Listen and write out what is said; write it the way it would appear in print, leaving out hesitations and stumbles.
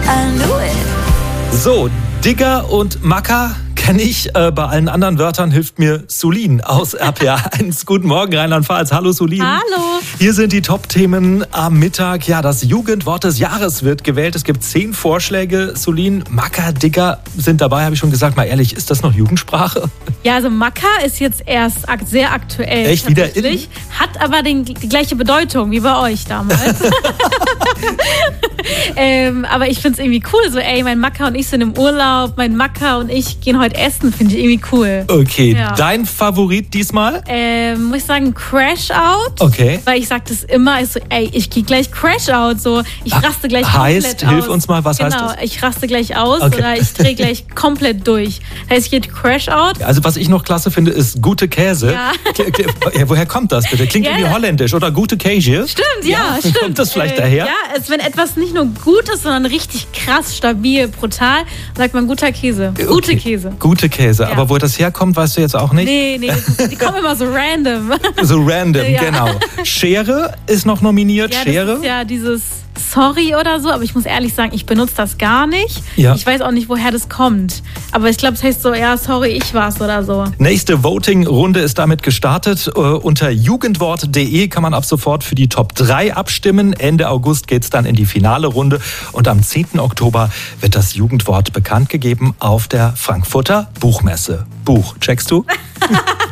I knew it. So, Digger und Macker kenne ich. Bei allen anderen Wörtern hilft mir Sulin aus RPA1. Guten Morgen, Rheinland-Pfalz. Hallo, Sulin. Hallo. Hier sind die Top-Themen am Mittag. Ja, das Jugendwort des Jahres wird gewählt. Es gibt 10 Vorschläge. Sulin, Macker, Digger sind dabei, habe ich schon gesagt. Mal ehrlich, ist das noch Jugendsprache? Ja, also Macker ist jetzt erst sehr aktuell. Echt wieder in? Hat aber die gleiche Bedeutung wie bei euch damals. Aber ich finde es irgendwie cool. So, mein Macker und ich sind im Urlaub. Mein Macker und ich gehen heute essen. Finde ich irgendwie cool. Okay, ja. Dein Favorit diesmal? Muss ich sagen, Crash Out. Okay. Weil ich sage das immer, ich gehe gleich Crash Out. So, ich raste gleich komplett aus. Hilf uns mal, was heißt das? Genau, ich raste gleich aus oder ich drehe gleich komplett durch. Das heißt, ich gehe Crash Out. Also was ich noch klasse finde, ist gute Käse. Ja. Woher kommt das bitte? Klingt irgendwie holländisch oder gute Käse? Stimmt, ja, stimmt. Kommt das vielleicht daher? Ja, wenn etwas nicht nur gut ist, sondern richtig krass, stabil, brutal, sagt man guter Käse. Gute Käse. Gute Käse. Ja. Aber wo das herkommt, weißt du jetzt auch nicht? Nee, die kommen immer so random. So random, genau. Schere ist noch nominiert. Ja, Schere? Das ist ja dieses Sorry oder so, aber ich muss ehrlich sagen, ich benutze das gar nicht. Ja. Ich weiß auch nicht, woher das kommt. Aber ich glaube, es heißt so, sorry, ich war's oder so. Nächste Voting-Runde ist damit gestartet. Unter jugendwort.de kann man ab sofort für die Top 3 abstimmen. Ende August geht's dann in die finale Runde. Und am 10. Oktober wird das Jugendwort bekannt gegeben auf der Frankfurter Buchmesse. Buch, checkst du?